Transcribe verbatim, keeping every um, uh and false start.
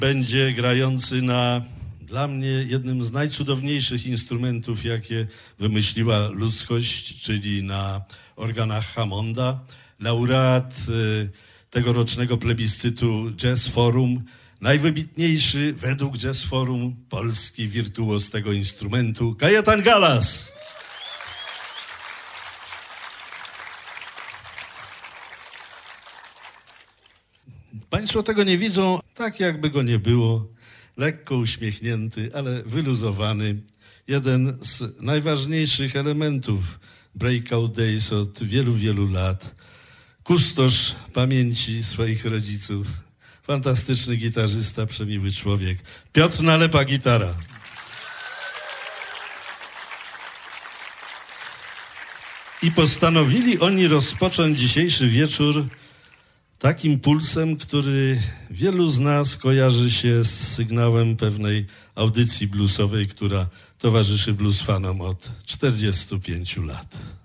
będzie grający na, dla mnie, jednym z najcudowniejszych instrumentów, jakie wymyśliła ludzkość, czyli na organach Hammonda. Laureat y, tegorocznego plebiscytu Jazz Forum, najwybitniejszy według Jazz Forum polski wirtuoz tego instrumentu, Kajetan Galas. Państwo tego nie widzą, tak jakby go nie było. Lekko uśmiechnięty, ale wyluzowany. Jeden z najważniejszych elementów Breakout Days od wielu, wielu lat. Kustosz pamięci swoich rodziców. Fantastyczny gitarzysta, przemiły człowiek. Piotr Nalepa, gitara. I postanowili oni rozpocząć dzisiejszy wieczór takim pulsem, który wielu z nas kojarzy się z sygnałem pewnej audycji bluesowej, która towarzyszy blues fanom od czterdziestu pięciu lat.